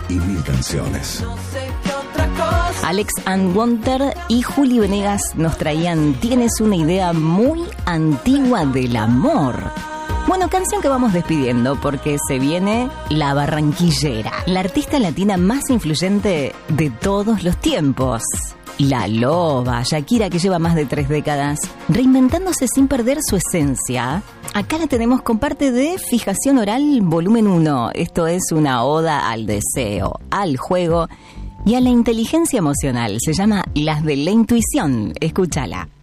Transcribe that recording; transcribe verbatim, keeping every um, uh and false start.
y mil canciones. Alex and Wonder y Juli Venegas nos traían Tienes una idea muy antigua del amor. Bueno, canción que vamos despidiendo porque se viene La Barranquillera, la artista latina más influyente de todos los tiempos. La Loba, Shakira, que lleva más de tres décadas reinventándose sin perder su esencia. Acá la tenemos con parte de Fijación Oral volumen uno. Esto es una oda al deseo, al juego y a la inteligencia emocional. Se llama Las de la Intuición. Escúchala.